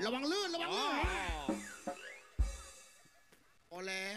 ระวังลื่นระวังลื่น